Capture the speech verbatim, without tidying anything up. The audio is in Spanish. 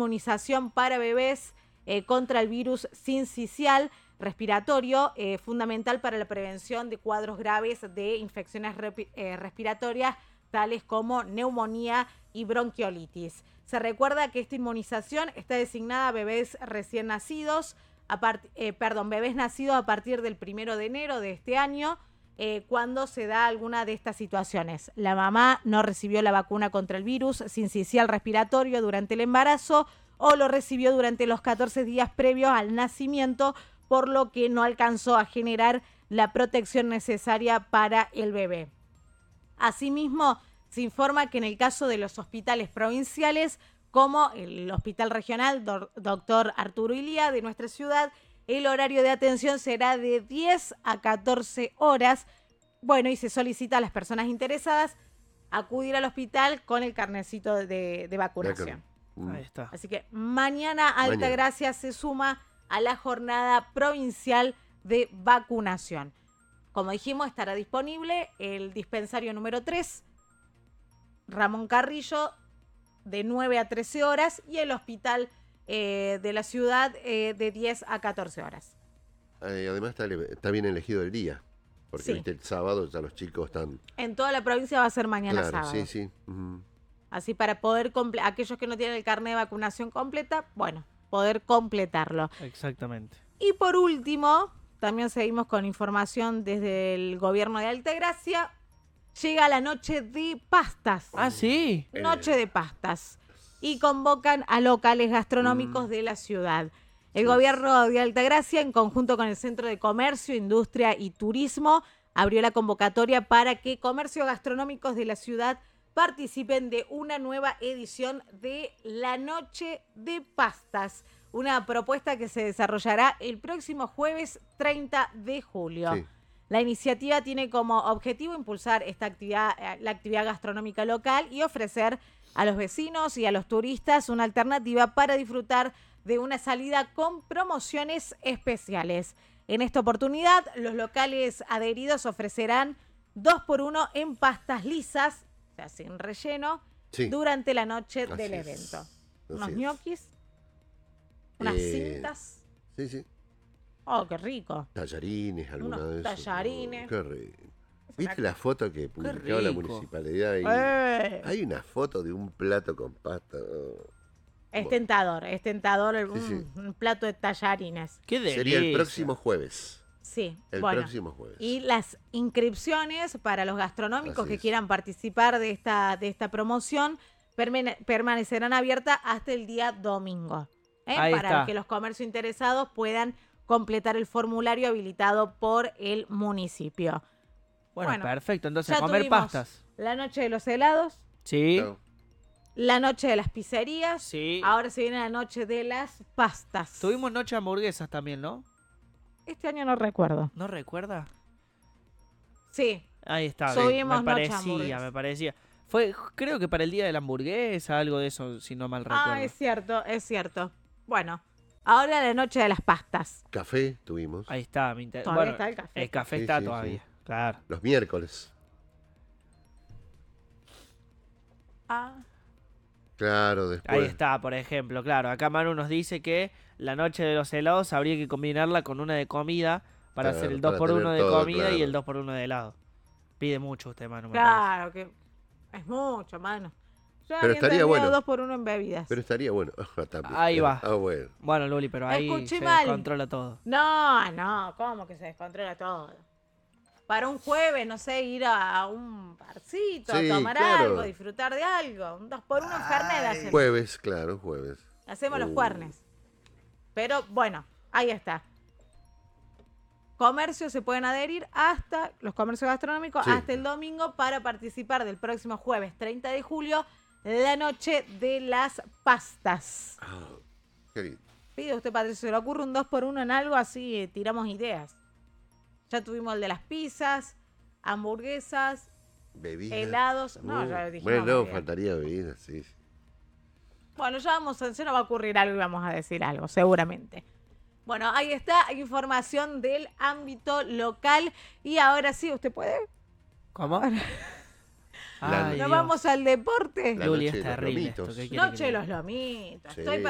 inmunización para bebés eh, contra el virus sincicial respiratorio, eh, fundamental para la prevención de cuadros graves de infecciones repi- eh, respiratorias, tales como neumonía y bronquiolitis. Se recuerda que esta inmunización está designada a bebés recién nacidos, a part- eh, perdón, bebés nacidos a partir del primero de enero de este año, eh, cuando se da alguna de estas situaciones. La mamá no recibió la vacuna contra el virus sincicial respiratorio durante el embarazo o lo recibió durante los catorce días previos al nacimiento, por lo que no alcanzó a generar la protección necesaria para el bebé. Asimismo, se informa que en el caso de los hospitales provinciales, como el Hospital Regional Doctor Arturo Illia de nuestra ciudad, el horario de atención será de diez a catorce horas. Bueno, y se solicita a las personas interesadas acudir al hospital con el carnecito de, de vacunación. Ahí está. Así que mañana Altagracia Mañana. se suma a la jornada provincial de vacunación. Como dijimos, estará disponible el dispensario número tres, Ramón Carrillo, de nueve a trece horas, y el hospital eh, de la ciudad eh, de diez a catorce horas. Eh, además está, está bien elegido el día, porque Sí. viste, el sábado ya los chicos están... En toda la provincia va a ser mañana Claro, sábado. sí, sí. Uh-huh. Así para poder, comple- aquellos que no tienen el carnet de vacunación completa, bueno, poder completarlo. Exactamente. Y por último, también seguimos con información desde el gobierno de Altagracia. Llega la noche de pastas. Ah, sí. Noche de pastas. Y convocan a locales gastronómicos mm. de la ciudad. El sí. gobierno de Altagracia, en conjunto con el Centro de Comercio, Industria y Turismo, abrió la convocatoria para que comercios gastronómicos de la ciudad participen de una nueva edición de la Noche de Pastas. Una propuesta que se desarrollará el próximo jueves treinta de julio. Sí. La iniciativa tiene como objetivo impulsar esta actividad, la actividad gastronómica local y ofrecer a los vecinos y a los turistas una alternativa para disfrutar de una salida con promociones especiales. En esta oportunidad, los locales adheridos ofrecerán dos por uno en pastas lisas, o sea, sin relleno, sí. durante la noche Así del evento. Es. Unos Así ñoquis, es. unas eh, cintas. Sí, sí. Oh, qué rico. Tallarines, alguna Unos de esos. tallarines. Oh, qué rico. ¿Viste la foto que publicaba la municipalidad? Y eh. Hay una foto de un plato con pasta. Oh. Es bueno. tentador, es tentador el, sí, sí. Un, un plato de tallarines. Qué delicia. Sería el próximo jueves. Sí, el bueno. próximo jueves. Y las inscripciones para los gastronómicos Así que es. quieran participar de esta, de esta promoción permane- permanecerán abiertas hasta el día domingo. ¿eh? Ahí Para está. que los comercios interesados puedan completar el formulario habilitado por el municipio. Bueno, Bueno, perfecto. Entonces, ya comer tuvimos pastas. La noche de los helados. Sí. Claro. La noche de las pizzerías. Sí. Ahora se viene la noche de las pastas. Tuvimos noche de hamburguesas también, ¿no? Este año no recuerdo. ¿No recuerda? Sí. Ahí está. Subimos me noche parecía, hamburguesa. me parecía. Fue, creo que para el día de la hamburguesa, algo de eso, si no mal recuerdo. Ah, es cierto, es cierto. Bueno, ahora la noche de las pastas. Café tuvimos. Ahí está. Me inter... Todavía bueno, está el café. El café Sí, está sí, todavía, sí. claro. Los miércoles. Ah. Claro, después. Ahí está, por ejemplo, claro. Acá Manu nos dice que la noche de los helados habría que combinarla con una de comida para Claro, hacer el para dos por uno tener de todo, comida claro. y el dos por uno de helado. Pide mucho usted, Manu. me Claro, que es mucho, mano. Yo Pero había estaría entendido bueno. dos por uno en bebidas. Pero estaría bueno. También. Ahí va. Ah, bueno. parece. Bueno, Luli, pero ahí Escuché se mal. controla todo. No, no, ¿cómo que se descontrola todo? Para un jueves, no sé, ir a un barcito, Sí, a tomar claro. algo, disfrutar de algo. Un dos por uno en Fernet hacemos. Jueves, claro, jueves. Hacemos los Uh. juernes. Pero bueno, ahí está. Comercios se pueden adherir hasta, los comercios gastronómicos, Sí. hasta el domingo para participar del próximo jueves treinta de julio, la noche de las pastas. Ah, qué lindo. Pide usted, Patricio, se le ocurre un dos por uno en algo, así eh, tiramos ideas. Ya tuvimos el de las pizzas, hamburguesas, Bebidas. helados. No, Uh, ya dijimos. Bueno, no, bebidas. faltaría bebidas, sí. sí. Bueno, ya vamos a, se nos va a ocurrir algo y vamos a decir algo, seguramente. Bueno, ahí está información del ámbito local. Y ahora sí, ¿usted puede? ¿Cómo? La- Ay, Nos Dios. vamos al deporte. La Luli, noche es de los terrible lomitos. esto, ¿qué quiere Noche que de le los diga? lomitos. Sí. Estoy